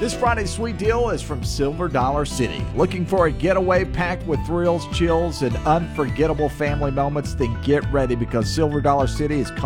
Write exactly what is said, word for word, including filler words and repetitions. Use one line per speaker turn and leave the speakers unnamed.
This Friday's sweet deal is from Silver Dollar City. Looking for a getaway packed with thrills, chills, and unforgettable family moments? Then get ready, because Silver Dollar City is